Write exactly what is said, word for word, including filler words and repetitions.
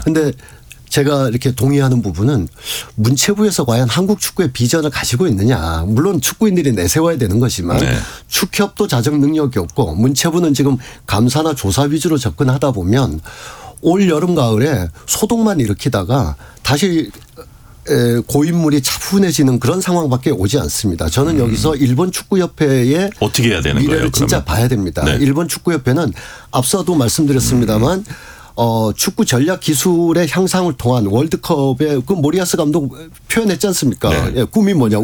근데 제가 이렇게 동의하는 부분은 문체부에서 과연 한국 축구의 비전을 가지고 있느냐. 물론 축구인들이 내세워야 되는 것이지만 네. 축협도 자정 능력이 없고 문체부는 지금 감사나 조사 위주로 접근하다 보면 올 여름 가을에 소동만 일으키다가 다시 고인물이 차분해지는 그런 상황밖에 오지 않습니다. 저는 음. 여기서 일본 축구협회의 어떻게 해야 되는 미래를 거예요? 진짜 그러면? 봐야 됩니다. 네. 일본 축구협회는 앞서도 말씀드렸습니다만 음. 어, 축구 전략 기술의 향상을 통한 월드컵의 그 모리아스 감독 표현했지 않습니까? 네. 예, 꿈이 뭐냐.